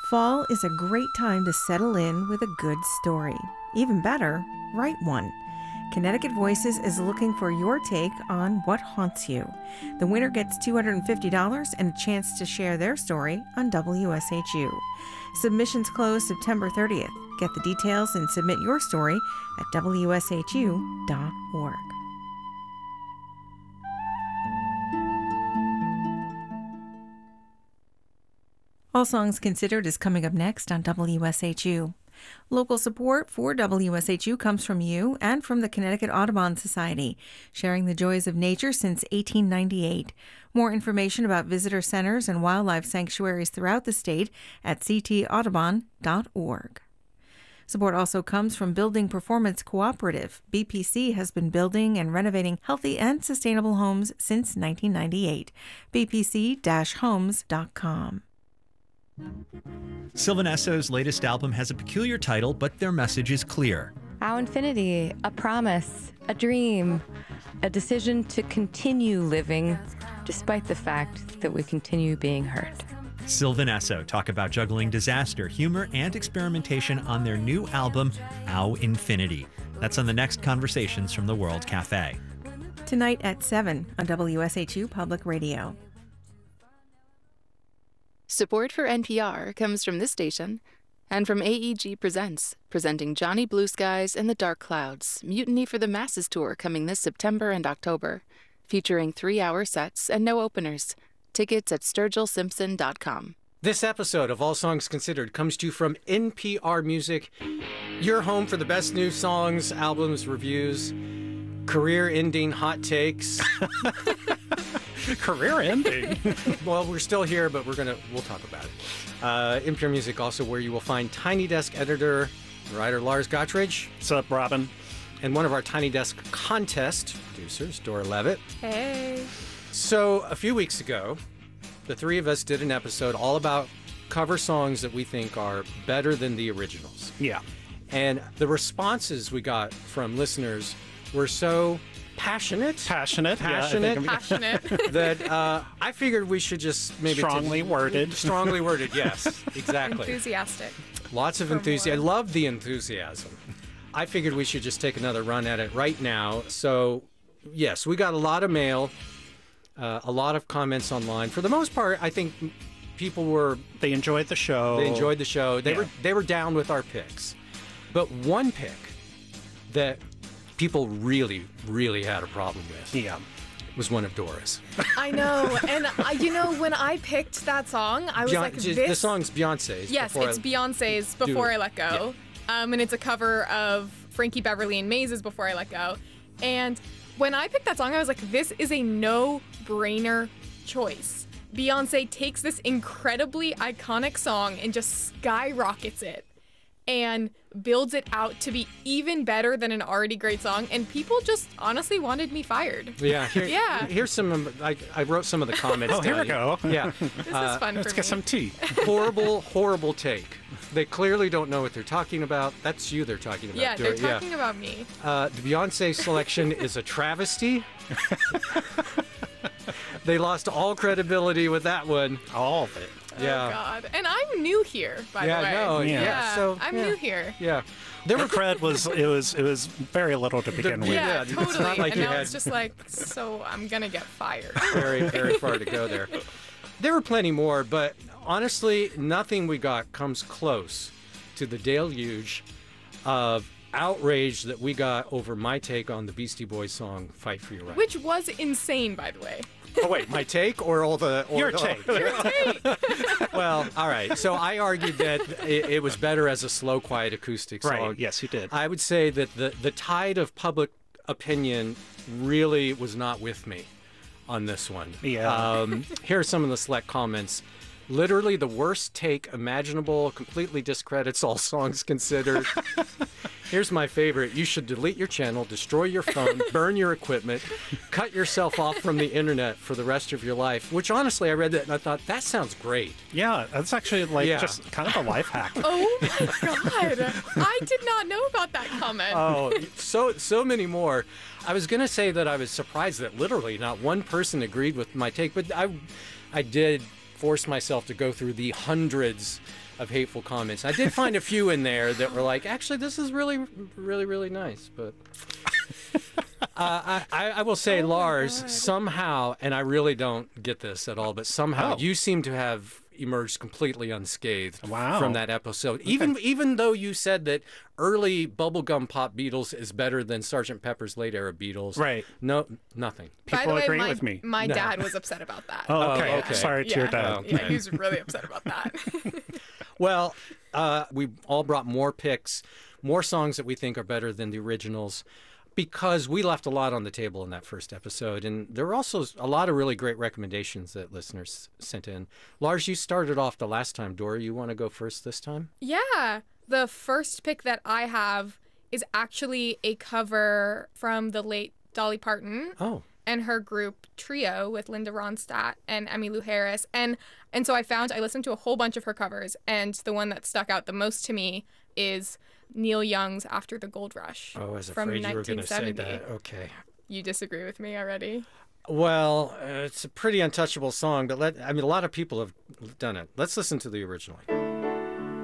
Fall is a great time to settle in with a good story. Even better, write one. Connecticut Voices is looking for your take on what haunts you. The winner gets $250 and a chance to share their story on WSHU. Submissions close September 30th. Get the details and submit your story at WSHU.org. All Songs Considered is coming up next on WSHU. Local support for WSHU comes from you and from the Connecticut Audubon Society, sharing the joys of nature since 1898. More information about visitor centers and wildlife sanctuaries throughout the state at ctaudubon.org. Support also comes from Building Performance Cooperative. BPC has been building and renovating healthy and sustainable homes since 1998. bpc-homes.com. Sylvan Esso's latest album has a peculiar title, but their message is clear. Our infinity, a promise, a dream, a decision to continue living despite the fact that we continue being hurt. Sylvan Esso talk about juggling disaster, humor, and experimentation on their new album, Our Infinity. That's on the next Conversations from the World Cafe. Tonight at 7 on WSHU Public Radio. Support for NPR comes from this station and from AEG Presents, presenting Johnny Blue Skies and the Dark Clouds, Mutiny for the Masses tour coming this September and October, featuring 3-hour sets and no openers. Tickets at sturgillsimpson.com. This episode of All Songs Considered comes to you from NPR Music, your home for the best new songs, albums, reviews, career-ending hot takes. Career ending. Well, we're still here, but we'll talk about it. NPR Music also where you will find Tiny Desk editor, writer Lars Gottridge. What's up, Robin? And one of our Tiny Desk contest producers, Dora Levitt. Hey. So a few weeks ago, the three of us did an episode all about cover songs that we think are better than the originals. Yeah. And the responses we got from listeners were so passionate that I figured we should just maybe strongly worded, yes, exactly. Enthusiastic. Lots of enthusiasm. I love the enthusiasm. I figured we should just take another run at it right now. So yes, we got a lot of mail, a lot of comments online. For the most part, I think people they enjoyed the show. They were down with our picks, but one pick that people really, really had a problem with was one of Dora's. I know. And, when I picked that song, I was the song's Beyonce's. Yes, it's Beyonce's Before I Let Go. Yeah. And it's a cover of Frankie Beverly and Maze's Before I Let Go. And when I picked that song, I was like, this is a no-brainer choice. Beyonce takes this incredibly iconic song and just skyrockets it and builds it out to be even better than an already great song, and people just honestly wanted me fired. Yeah, here's some. I wrote some of the comments. Oh, here we go. Yeah, this is fun for me. Let's get some tea. Horrible take. They clearly don't know what they're talking about. That's you they're talking about. Yeah, they're talking about me. The Beyonce selection is a travesty. They lost all credibility with that one. All of it. Yeah. Oh, God. And I'm new here, by the way. So I'm new here. Yeah. Their cred was very little to begin with. Yeah, It's totally. not like and you now had it's just like, so I'm going to get fired. very, very far to go there. There were plenty more, but honestly, nothing we got comes close to the deluge of outrage that we got over my take on the Beastie Boys song "Fight for Your Right," which was insane, by the way. Oh wait, my take or all the your take? Your take. Well, all right. So I argued that it was better as a slow, quiet acoustic song. Right. Yes, you did. I would say that the tide of public opinion really was not with me on this one. Yeah. Here are some of the select comments. Literally the worst take imaginable, completely discredits All Songs Considered. Here's my favorite. You should delete your channel, destroy your phone, burn your equipment, cut yourself off from the internet for the rest of your life. Which honestly, I read that and I thought, that sounds great. Yeah, that's actually just kind of a life hack. Oh my God. I did not know about that comment. Oh, so many more. I was going to say that I was surprised that literally not one person agreed with my take, but I did force myself to go through the hundreds of hateful comments. I did find a few in there that were like, actually, this is really, really, really nice. But I will say, Lars, somehow, and I really don't get this at all, but somehow you seem to have emerged completely unscathed from that episode. Even though you said that early bubblegum pop Beatles is better than Sgt. Pepper's late era Beatles. Right. No, nothing. By the People way, agree with me. my dad was upset about that. Oh, okay. okay. Sorry to your dad. Yeah, he was really upset about that. Well, we all brought more picks, more songs that we think are better than the originals, because we left a lot on the table in that first episode. And there were also a lot of really great recommendations that listeners sent in. Lars, you started off the last time. Dora, you want to go first this time? Yeah. The first pick that I have is actually a cover from the late Dolly Parton. Oh. And her group Trio with Linda Ronstadt and Emmylou Harris. And so I listened to a whole bunch of her covers, and the one that stuck out the most to me is Neil Young's After the Gold Rush. Oh, I was from afraid you were going to say 1970. that. Okay. You disagree with me already? Well, it's a pretty untouchable song, but a lot of people have done it. Let's listen to the original.